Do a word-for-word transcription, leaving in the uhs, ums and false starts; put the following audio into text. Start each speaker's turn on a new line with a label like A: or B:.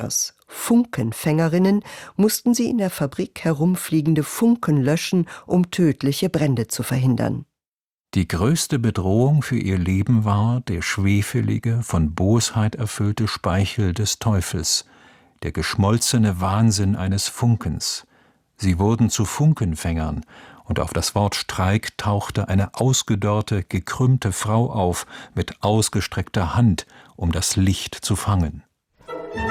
A: Als Funkenfängerinnen mussten sie in der Fabrik herumfliegende Funken löschen, um tödliche Brände zu verhindern.
B: Die größte Bedrohung für ihr Leben war der schwefelige, von Bosheit erfüllte Speichel des Teufels, der geschmolzene Wahnsinn eines Funkens. Sie wurden zu Funkenfängern, und auf das Wort Streik tauchte eine ausgedörrte, gekrümmte Frau auf, mit ausgestreckter Hand, um das Licht zu fangen.